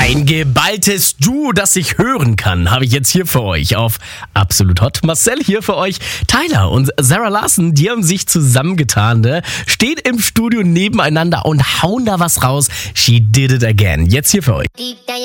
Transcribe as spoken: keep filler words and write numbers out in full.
Ein geballtes Duo, das ich hören kann, habe ich jetzt hier für euch auf Absolut Hot. Marcel hier für euch. Tyler und Sarah Larson, die haben sich zusammengetan, ne? Stehen im Studio nebeneinander und hauen da was raus. She did it again. Jetzt hier für euch.